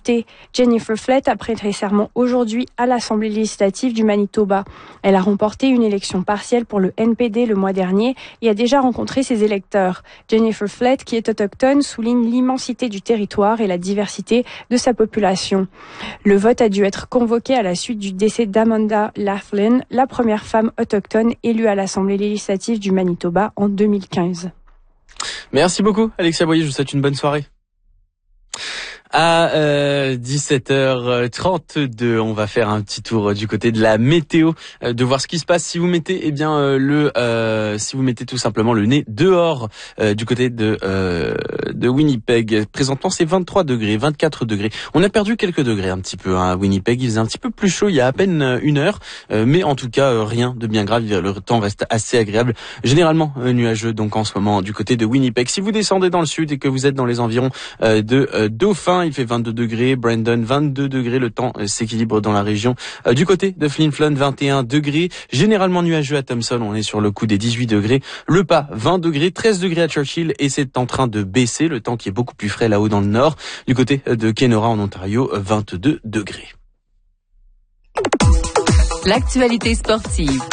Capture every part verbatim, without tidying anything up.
députée Jennifer Flett a prêté serment aujourd'hui à l'Assemblée législative du Manitoba. Elle a remporté une élection partielle pour le N P D le mois dernier et a déjà rencontré ses électeurs. Jennifer Flett, qui est autochtone, souligne l'immensité du territoire et la diversité de sa population. Le vote a dû être convoqué à la suite du décès d'Amanda Laughlin, la première femme autochtone élue à l'Assemblée législative du Manitoba en deux mille quinze. Merci beaucoup, Alexia Boyer. Je vous souhaite une bonne soirée. À euh, dix-sept heures trente-deux, on va faire un petit tour du côté de la météo, euh, de voir ce qui se passe si vous mettez, eh bien euh, le, euh, si vous mettez tout simplement le nez dehors euh, du côté de euh, de Winnipeg. Présentement, c'est vingt-trois degrés, vingt-quatre degrés. On a perdu quelques degrés un petit peu hein, à Winnipeg. Il faisait un petit peu plus chaud il y a à peine une heure, euh, mais en tout cas euh, rien de bien grave. Le temps reste assez agréable, généralement euh, nuageux donc en ce moment du côté de Winnipeg. Si vous descendez dans le sud et que vous êtes dans les environs euh, de euh, Dauphin, il fait vingt-deux degrés, Brandon vingt-deux degrés, le temps s'équilibre dans la région. Euh, du côté de Flin Flon, vingt et un degrés, généralement nuageux à Thompson, on est sur le coup des dix-huit degrés. Le Pas, vingt degrés, treize degrés à Churchill et c'est en train de baisser, le temps qui est beaucoup plus frais là-haut dans le nord. Du côté de Kenora en Ontario, vingt-deux degrés. L'actualité sportive.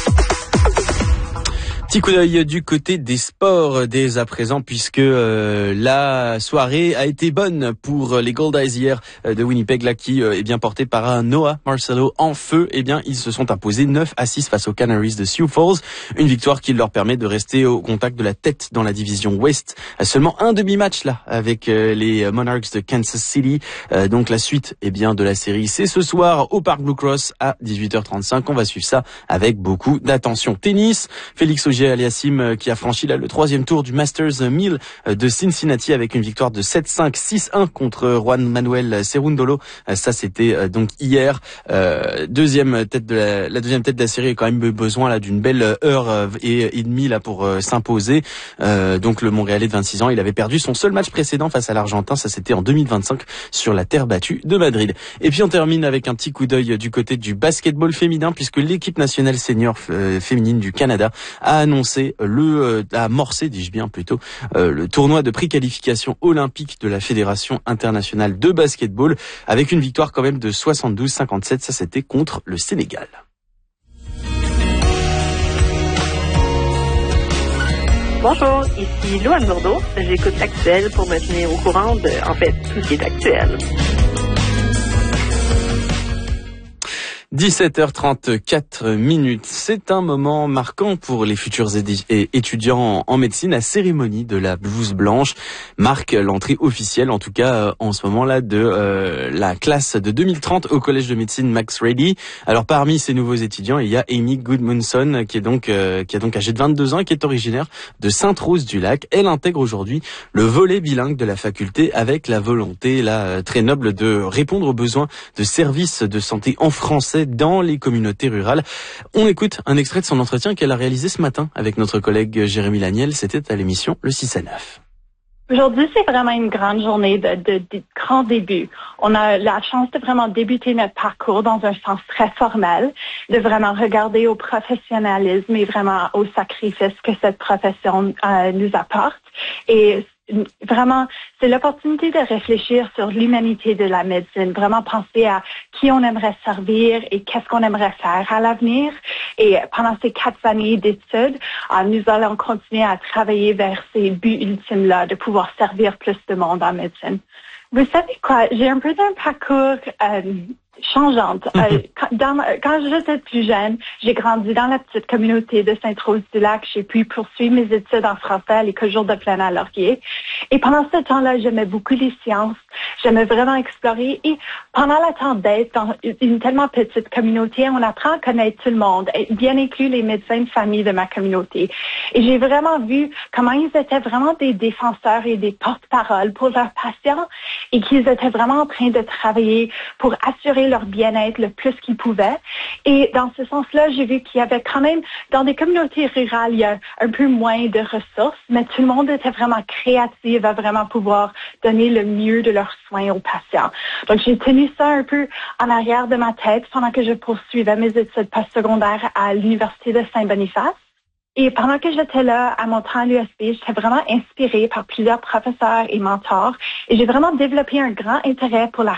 Petit coup d'œil du côté des sports dès à présent puisque euh, la soirée a été bonne pour les Gold Eyes hier euh, de Winnipeg là qui euh, est bien porté par un Noah Marcelo en feu. Eh bien ils se sont imposés neuf à six face aux Canaries de Sioux Falls, une victoire qui leur permet de rester au contact de la tête dans la division Ouest. Seulement un demi-match là avec euh, les Monarchs de Kansas City. Euh, donc la suite eh bien de la série c'est ce soir au Parc Blue Cross à dix-huit heures trente-cinq. On va suivre ça avec beaucoup d'attention. Tennis, Félix Auger Aliassime qui a franchi là le troisième tour du Masters mille de Cincinnati avec une victoire de sept cinq, six un contre Juan Manuel Cerundolo. Ça c'était donc hier. Euh, deuxième tête de la, la deuxième tête de la série a quand même besoin là d'une belle heure et, et demie là pour euh, s'imposer. Euh, donc le Montréalais de vingt-six ans, il avait perdu son seul match précédent face à l'Argentin. Ça c'était en deux mille vingt-cinq sur la terre battue de Madrid. Et puis on termine avec un petit coup d'œil du côté du basketball féminin puisque l'équipe nationale senior euh, féminine du Canada a annoncé le euh, a amorcé, dis-je bien plutôt, euh, le tournoi de préqualification olympique de la Fédération internationale de basketball avec une victoire quand même de soixante-douze cinquante-sept. Ça c'était contre le Sénégal. Bonjour, ici Louane Bourdeau. J'écoute Actuel pour me tenir au courant de, en fait, tout ce qui est actuel. dix-sept heures trente-quatre minutes. C'est un moment marquant pour les futurs édi- étudiants en médecine. La cérémonie de la blouse blanche marque l'entrée officielle, en tout cas en ce moment-là, de euh, la classe de deux mille trente au collège de médecine Max Rady. Alors parmi ces nouveaux étudiants, il y a Amy Goodmanson qui est donc euh, qui a donc âgé de vingt-deux ans et qui est originaire de Sainte-Rose-du-Lac. Elle intègre aujourd'hui le volet bilingue de la faculté avec la volonté là très noble de répondre aux besoins de services de santé en français dans les communautés rurales. On écoute un extrait de son entretien qu'elle a réalisé ce matin avec notre collègue Jérémy Laniel. C'était à l'émission Le six à neuf. Aujourd'hui, c'est vraiment une grande journée de, de, de grand début. On a la chance de vraiment débuter notre parcours dans un sens très formel, de vraiment regarder au professionnalisme et vraiment au sacrifice que cette profession euh, nous apporte. Et vraiment, c'est l'opportunité de réfléchir sur l'humanité de la médecine, vraiment penser à qui on aimerait servir et qu'est-ce qu'on aimerait faire à l'avenir. Et pendant ces quatre années d'études, nous allons continuer à travailler vers ces buts ultimes-là, de pouvoir servir plus de monde en médecine. Vous savez quoi, j'ai un peu d'un parcours euh, changeante. Euh, quand, dans, quand j'étais plus jeune, j'ai grandi dans la petite communauté de Sainte-Rose-du-Lac. J'ai pu poursuivre mes études en français à l'École Jour de Plaine à Laurier. Et pendant ce temps-là, j'aimais beaucoup les sciences. J'aimais vraiment explorer. Et pendant le temps d'être dans une tellement petite communauté, on apprend à connaître tout le monde, bien inclus les médecins de famille de ma communauté. Et j'ai vraiment vu comment ils étaient vraiment des défenseurs et des porte-paroles pour leurs patients et qu'ils étaient vraiment en train de travailler pour assurer leur bien-être le plus qu'ils pouvaient. Et dans ce sens-là, j'ai vu qu'il y avait quand même, dans des communautés rurales, il y a un peu moins de ressources, mais tout le monde était vraiment créatif à vraiment pouvoir donner le mieux de leurs soins aux patients. Donc, j'ai tenu ça un peu en arrière de ma tête pendant que je poursuivais mes études postsecondaires à l'Université de Saint-Boniface. Et pendant que j'étais là, à mon temps à l'U S B, j'étais vraiment inspirée par plusieurs professeurs et mentors et j'ai vraiment développé un grand intérêt pour la